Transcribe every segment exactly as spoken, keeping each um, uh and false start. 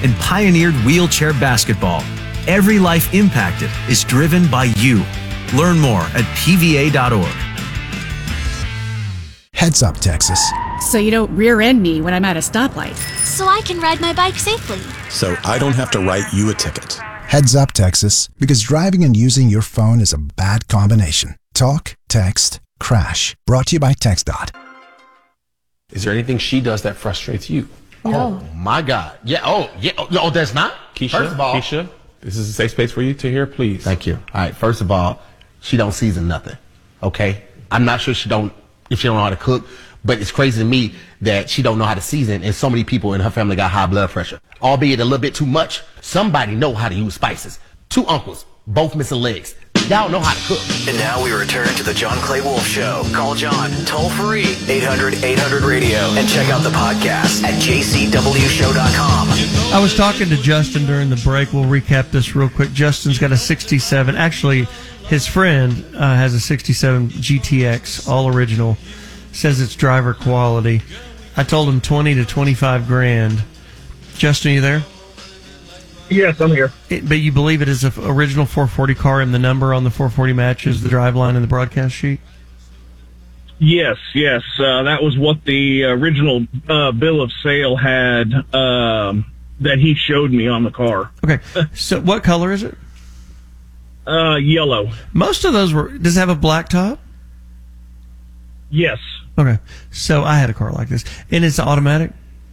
and pioneered wheelchair basketball. Every life impacted is driven by you. Learn more at P V A dot org. Heads Up, Texas. So you don't rear-end me when I'm at a stoplight. So I can ride my bike safely. So I don't have to write you a ticket. Heads Up, Texas, because driving and using your phone is a bad combination. Talk, text, crash. Brought to you by TxDOT. Is there anything she does that frustrates you? No. Oh, my God. Yeah, oh, yeah. Oh, oh there's not? Keisha, first of all, Keisha, this is a safe space for you to hear, please. Thank you. All right, first of all, she don't season nothing, okay? I'm not sure she don't, if she don't know how to cook, but it's crazy to me that she don't know how to season, and so many people in her family got high blood pressure. Albeit a little bit too much, somebody know how to use spices. Two uncles, both missing legs. Y'all know how to cook. And now we return to the John Clay Wolf Show. Call John toll free eight hundred eight hundred radio and check out the podcast at j c w show dot com. I was talking to Justin during the break. We'll recap this real quick. Justin's got a sixty-seven. Actually, his friend uh, has a sixty-seven G T X, all original. Says it's driver quality. I told him twenty to twenty-five grand. Justin, are you there? Yes, I'm here. It, but you believe it is an original four forty car, and the number on the four forty matches the drive line and the broadcast sheet? Yes, yes. Uh, that was what the original uh, bill of sale had um, that he showed me on the car. Okay. So what color is it? Uh, yellow. Most of those were... Does it have a black top? Yes. Okay. So I had a car like this. And it's automatic?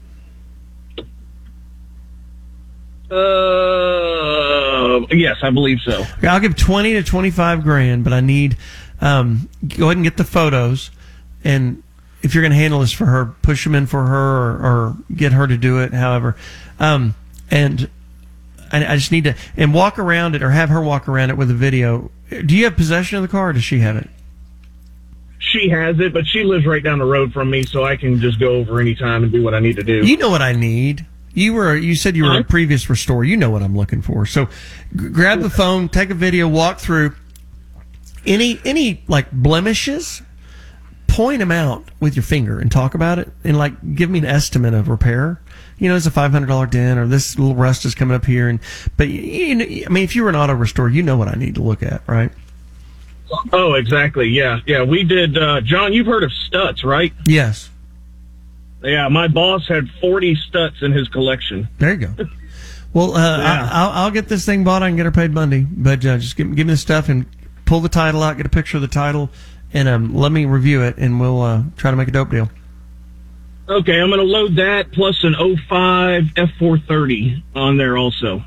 Uh, yes, I believe so. Okay, I'll give twenty to twenty-five grand, but I need, um, go ahead and get the photos. And if you're going to handle this for her, push them in for her, or, or get her to do it, however. Um, and I, I just need to, and walk around it, or have her walk around it with a video. Do you have possession of the car, or does she have it? She has it, but she lives right down the road from me, so I can just go over anytime and do what I need to do. You know what I need. You were. You said you were a previous restorer. You know what I'm looking for. So, g- grab the phone, take a video, walk through any any like blemishes. Point them out with your finger and talk about it, and like give me an estimate of repair. You know, it's a five hundred dollar dent, or this little rust is coming up here. And but you know, I mean, if you were an auto restorer, you know what I need to look at, right? Oh, exactly. Yeah, yeah. We did. Uh, John, you've heard of Stutz, right? Yes. Yeah, my boss had forty Stutz in his collection. There you go. Well, uh, yeah. I, I'll, I'll get this thing bought. I can get her paid Monday. But uh, just give, give me the stuff and pull the title out, get a picture of the title, and um, let me review it, and we'll uh, try to make a dope deal. Okay, I'm going to load that plus an oh five F four thirty on there also.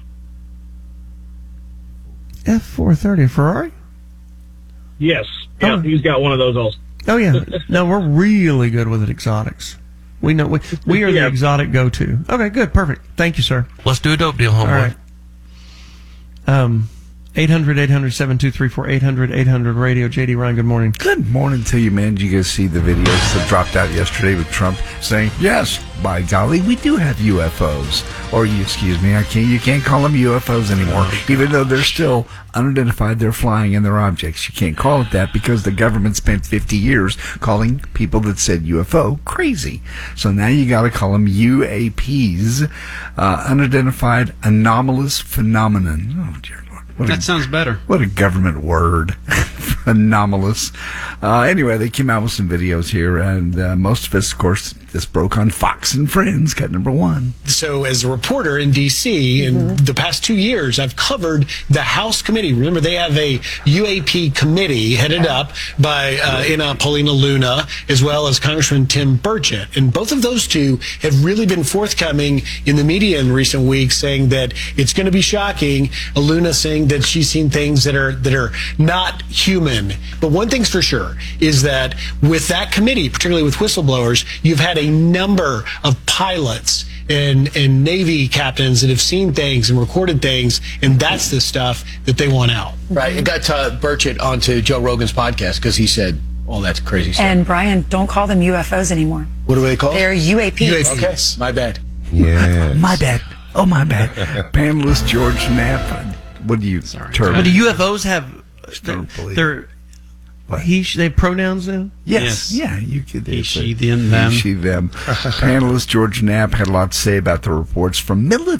F four thirty, Ferrari? Yes. Yeah, oh. He's got one of those also. Oh, yeah. No, we're really good with exotics. We know we, we are yeah. the exotic go-to. Okay, good, perfect. Thank you, sir. Let's do a dope deal, homeboy. All right. Um, eight hundred, eight hundred, seven two three four, eight hundred, eight hundred radio. J D Ryan, good morning. Good morning to you, man. Did you guys see the videos that dropped out yesterday with Trump saying, yes, by golly, we do have U F Os. Or, you, excuse me, I can't. You can't call them U F Os anymore. Even though they're still unidentified, they're flying in their objects. You can't call it that because the government spent fifty years calling people that said U F O crazy. So now you got to call them U A Ps, uh, unidentified anomalous phenomenon. Oh, dear Lord. What that a, sounds better. What a government word. Anomalous. Uh, anyway, they came out with some videos here, and uh, most of us, of course, this broke on Fox and Friends, cut number one. So as a reporter in D C in mm-hmm. the past two years, I've covered the House committee. Remember, they have a U A P committee headed up by uh, Ina Paulina Luna, as well as Congressman Tim Burchett. And both of those two have really been forthcoming in the media in recent weeks, saying that it's going to be shocking. Luna saying that she's seen things that are that are not human. But one thing's for sure is that with that committee, particularly with whistleblowers, you've had a number of pilots and, and Navy captains that have seen things and recorded things, and that's the stuff that they want out. Right. It got uh, Burchett onto Joe Rogan's podcast because he said, oh, that's crazy stuff. And Brian, don't call them U F Os anymore. What do they call them? They're U A Ps. U A Ps. Okay, my bad. Yeah. My bad. Oh, my bad. Panelist George Knapp. What do you... Sorry. But do U F Os have... They're... they're He, they have pronouns now? Yes. yes. Yeah, you could. He, she, them, them. He, she, them. Panelist George Knapp had a lot to say about the reports from military